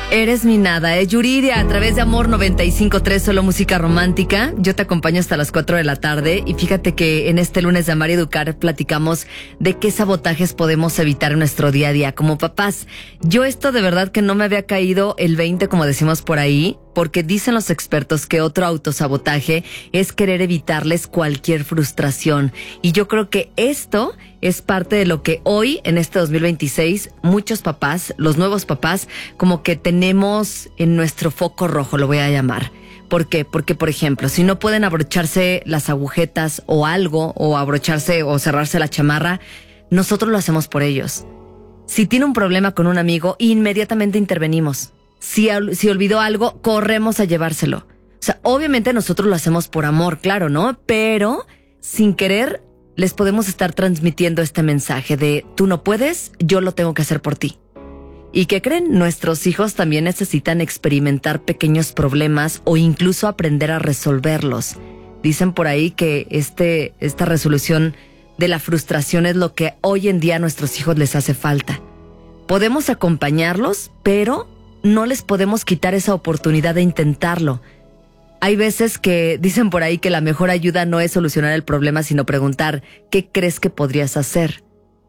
Eres mi nada, Yuridia, a través de Amor 95.3, solo música romántica. Yo te acompaño hasta las 4 de la tarde y fíjate que en este lunes de Amar y Educar platicamos de qué sabotajes podemos evitar en nuestro día a día como papás. Yo esto de verdad que no me había caído el 20, como decimos por ahí, porque dicen los expertos que otro autosabotaje es querer evitarles cualquier frustración. Y yo creo que esto es parte de lo que hoy, en este 2026, muchos papás, los nuevos papás, como que tenemos en nuestro foco rojo, lo voy a llamar. ¿Por qué? Porque, por ejemplo, si no pueden abrocharse las agujetas o algo, o abrocharse o cerrarse la chamarra, nosotros lo hacemos por ellos. Si tiene un problema con un amigo, inmediatamente intervenimos. Si olvidó algo, corremos a llevárselo. O sea, obviamente nosotros lo hacemos por amor, claro, ¿no? Pero sin querer les podemos estar transmitiendo este mensaje de tú no puedes, yo lo tengo que hacer por ti. ¿Y qué creen? Nuestros hijos también necesitan experimentar pequeños problemas o incluso aprender a resolverlos. Dicen por ahí que esta resolución de la frustración es lo que hoy en día a nuestros hijos les hace falta. Podemos acompañarlos, pero no les podemos quitar esa oportunidad de intentarlo. Hay veces que dicen por ahí que la mejor ayuda no es solucionar el problema, sino preguntar, ¿qué crees que podrías hacer?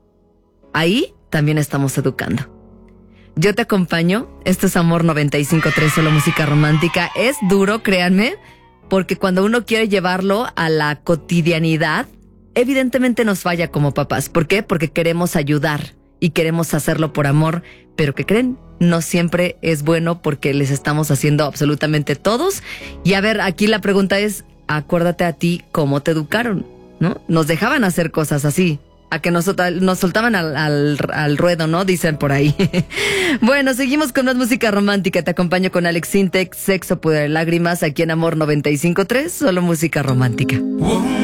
Ahí también estamos educando. Yo te acompaño, esto es Amor 95.3, solo música romántica. Es duro, créanme, porque cuando uno quiere llevarlo a la cotidianidad, evidentemente nos falla como papás. ¿Por qué? Porque queremos ayudar y queremos hacerlo por amor, pero ¿qué creen? No siempre es bueno porque les estamos haciendo absolutamente todos. Y a ver, aquí la pregunta es, acuérdate a ti cómo te educaron, ¿no? Nos dejaban hacer cosas así, a que nos soltaban al ruedo, ¿no? Dicen por ahí. Bueno, seguimos con más música romántica. Te acompaño con Alex Sintek, Sexo, Poder, Lágrimas, aquí en Amor 95.3, solo música romántica.